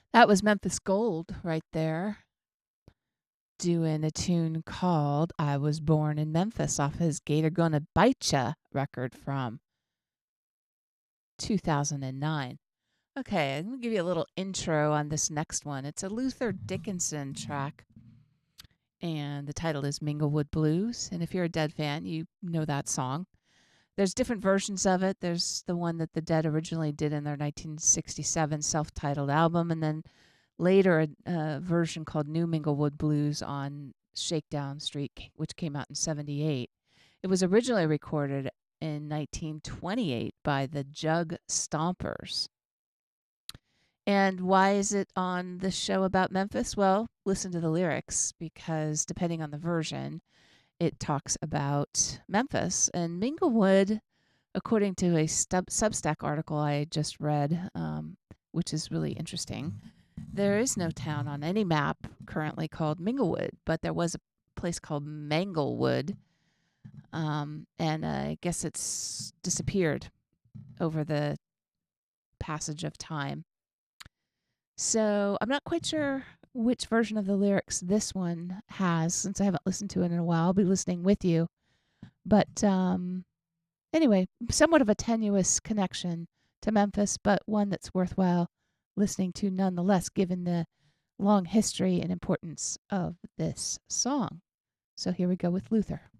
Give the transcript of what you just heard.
That was Memphis Gold right there, doing a tune called I Was Born in Memphis off his Gator Gonna Bite Ya record from 2009. Okay, I'm going to give you a little intro on this next one. It's a Luther Dickinson track, and the title is Minglewood Blues. And if you're a Dead fan, you know that song. There's different versions of it. There's the one that the Dead originally did in their 1967 self-titled album, and then later a version called New Minglewood Blues on Shakedown Street, which came out in 78. It was originally recorded in 1928 by the Jug Stompers. And why is it on the show about Memphis? Well, listen to the lyrics, because depending on the version, it talks about Memphis. And Minglewood, according to a Substack article I just read, which is really interesting, there is no town on any map currently called Minglewood, but there was a place called Manglewood, and I guess it's disappeared over the passage of time. So I'm not quite sure which version of the lyrics this one has, since I haven't listened to it in a while. I'll be listening with you. But anyway, somewhat of a tenuous connection to Memphis, but one that's worthwhile listening to nonetheless, given the long history and importance of this song. So here we go with Luther.